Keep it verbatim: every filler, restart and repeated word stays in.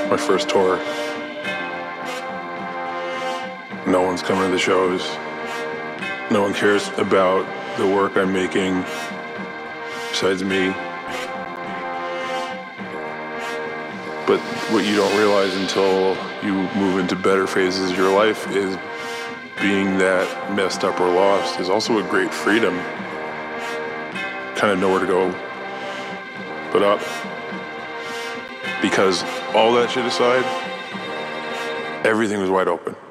my first tour. No one's coming to the shows. No one cares about the work I'm making besides me. But what you don't realize until you move into better phases of your life is being that messed up or lost is also a great freedom. Kind of nowhere to go but up. Because all that shit aside, everything was wide open.